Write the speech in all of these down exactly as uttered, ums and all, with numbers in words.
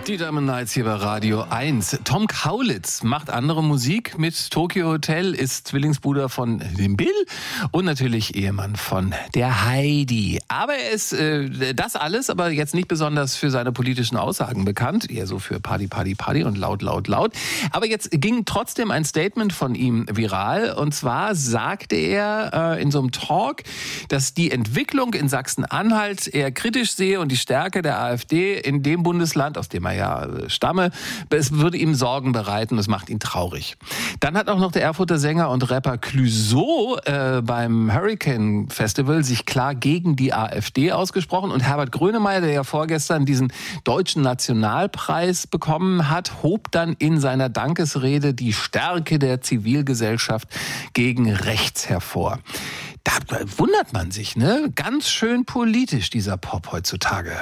Die Diamond Nights hier bei Radio eins. Tom Kaulitz macht andere Musik mit Tokyo Hotel, ist Zwillingsbruder von dem Bill und natürlich Ehemann von der Heidi. Aber er ist äh, das alles, aber jetzt nicht besonders für seine politischen Aussagen bekannt. Eher so für Party, Party, Party und laut, laut, laut. Aber jetzt ging trotzdem ein Statement von ihm viral. Und zwar sagte er äh, in so einem Talk, dass die Entwicklung in Sachsen-Anhalt eher kritisch sehe und die Stärke der AfD in dem Bundesland, aus dem er ja stamme, es würde ihm Sorgen bereiten, es macht ihn traurig. Dann hat auch noch der Erfurter Sänger und Rapper Clouseau äh, beim Hurricane Festival sich klar gegen die AfD ausgesprochen und Herbert Grönemeyer, der ja vorgestern diesen deutschen Nationalpreis bekommen hat, hob dann in seiner Dankesrede die Stärke der Zivilgesellschaft gegen rechts hervor. Da wundert man sich, ne? Ganz schön politisch, dieser Pop heutzutage.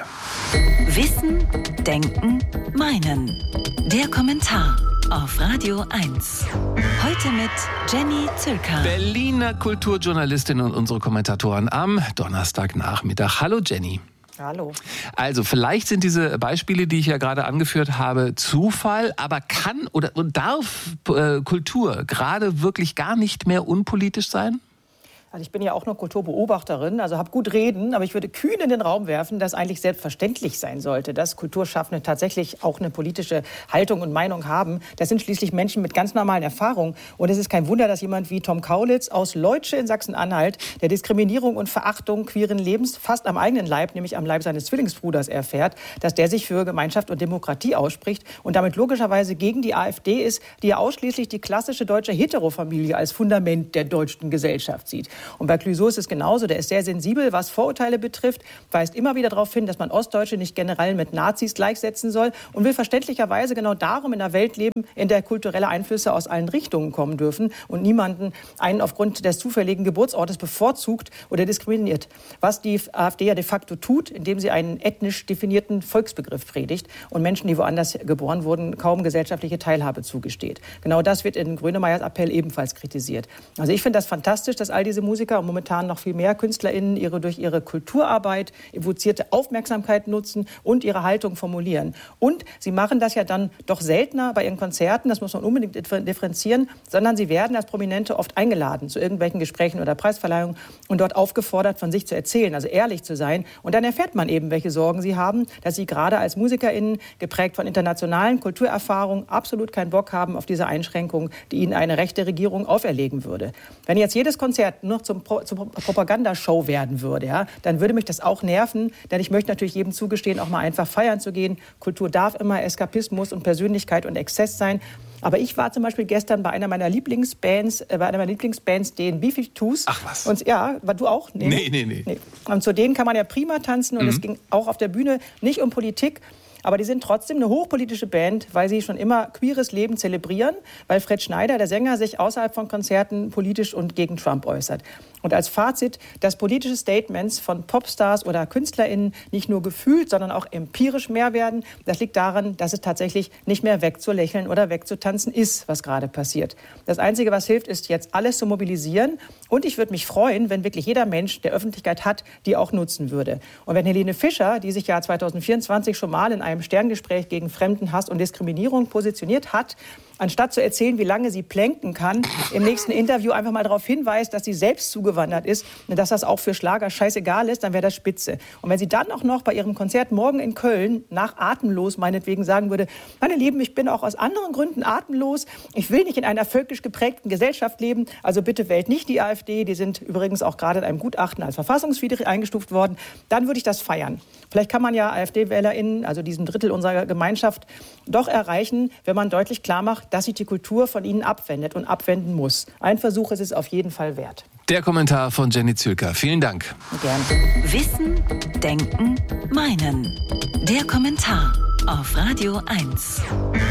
Wissen, Denken, Meinen. Der Kommentar auf Radio eins. Heute mit Jenny Zülker. Berliner Kulturjournalistin und unsere Kommentatoren am Donnerstagnachmittag. Hallo Jenny. Hallo. Also vielleicht sind diese Beispiele, die ich ja gerade angeführt habe, Zufall, aber kann oder darf äh, Kultur gerade wirklich gar nicht mehr unpolitisch sein? Also ich bin ja auch nur Kulturbeobachterin, also habe gut reden, aber ich würde kühn in den Raum werfen, dass eigentlich selbstverständlich sein sollte, dass Kulturschaffende tatsächlich auch eine politische Haltung und Meinung haben. Das sind schließlich Menschen mit ganz normalen Erfahrungen. Und es ist kein Wunder, dass jemand wie Tom Kaulitz aus Leutsche in Sachsen-Anhalt, der Diskriminierung und Verachtung queeren Lebens fast am eigenen Leib, nämlich am Leib seines Zwillingsbruders erfährt, dass der sich für Gemeinschaft und Demokratie ausspricht und damit logischerweise gegen die AfD ist, die ja ausschließlich die klassische deutsche Heterofamilie als Fundament der deutschen Gesellschaft sieht. Und bei Clouseau ist es genauso. Der ist sehr sensibel, was Vorurteile betrifft, weist immer wieder darauf hin, dass man Ostdeutsche nicht generell mit Nazis gleichsetzen soll und will verständlicherweise genau darum in einer Welt leben, in der kulturelle Einflüsse aus allen Richtungen kommen dürfen und niemanden einen aufgrund des zufälligen Geburtsortes bevorzugt oder diskriminiert. Was die AfD ja de facto tut, indem sie einen ethnisch definierten Volksbegriff predigt und Menschen, die woanders geboren wurden, kaum gesellschaftliche Teilhabe zugesteht. Genau das wird in Grönemeyers Appell ebenfalls kritisiert. Also ich finde das fantastisch, dass all diese Musiker und momentan noch viel mehr KünstlerInnen ihre durch ihre Kulturarbeit evozierte Aufmerksamkeit nutzen und ihre Haltung formulieren. Und sie machen das ja dann doch seltener bei ihren Konzerten, das muss man unbedingt differenzieren, sondern sie werden als Prominente oft eingeladen zu irgendwelchen Gesprächen oder Preisverleihungen und dort aufgefordert, von sich zu erzählen, also ehrlich zu sein. Und dann erfährt man eben, welche Sorgen sie haben, dass sie gerade als MusikerInnen, geprägt von internationalen Kulturerfahrungen, absolut keinen Bock haben auf diese Einschränkungen, die ihnen eine rechte Regierung auferlegen würde. Wenn jetzt jedes Konzert nur zum Pro, zur Propagandashow werden würde, ja, dann würde mich das auch nerven, denn ich möchte natürlich jedem zugestehen, auch mal einfach feiern zu gehen. Kultur darf immer Eskapismus und Persönlichkeit und Exzess sein. Aber ich war zum Beispiel gestern bei einer meiner Lieblingsbands, äh, bei einer meiner Lieblingsbands, den B fünfundfünfzig. Ach was. Und ja, war du auch? Nee, nee, nee. nee. nee. Und zu denen kann man ja prima tanzen und mhm. es ging auch auf der Bühne nicht um Politik. Aber die sind trotzdem eine hochpolitische Band, weil sie schon immer queeres Leben zelebrieren, weil Fred Schneider, der Sänger, sich außerhalb von Konzerten politisch und gegen Trump äußert. Und als Fazit, dass politische Statements von Popstars oder KünstlerInnen nicht nur gefühlt, sondern auch empirisch mehr werden, das liegt daran, dass es tatsächlich nicht mehr wegzulächeln oder wegzutanzen ist, was gerade passiert. Das Einzige, was hilft, ist jetzt alles zu mobilisieren. Und ich würde mich freuen, wenn wirklich jeder Mensch, der Öffentlichkeit hat, die auch nutzen würde. Und wenn Helene Fischer, die sich ja zwanzig vierundzwanzig schon mal in einem Sterngespräch gegen Fremdenhass und Diskriminierung positioniert hat, anstatt zu erzählen, wie lange sie plänken kann, im nächsten Interview einfach mal darauf hinweist, dass sie selbst zugewandert ist und dass das auch für Schlager scheißegal ist, dann wäre das spitze. Und wenn sie dann auch noch bei ihrem Konzert morgen in Köln nach Atemlos meinetwegen sagen würde, meine Lieben, ich bin auch aus anderen Gründen atemlos, ich will nicht in einer völkisch geprägten Gesellschaft leben, also bitte wählt nicht die AfD, die sind übrigens auch gerade in einem Gutachten als verfassungswidrig eingestuft worden, dann würde ich das feiern. Vielleicht kann man ja AfD-WählerInnen, also diesen Drittel unserer Gemeinschaft, doch erreichen, wenn man deutlich klar macht, dass sich die Kultur von ihnen abwendet und abwenden muss. Ein Versuch ist es auf jeden Fall wert. Der Kommentar von Jenny Zülker. Vielen Dank. Gerne. Wissen, Denken, Meinen. Der Kommentar auf Radio eins.